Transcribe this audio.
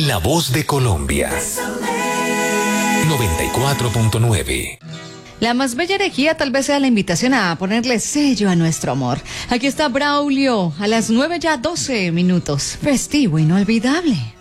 La voz de Colombia. 94.9. La más bella herejía tal vez sea la invitación a ponerle sello a nuestro amor. Aquí está Braulio, a las 9:12 minutos. Festivo inolvidable.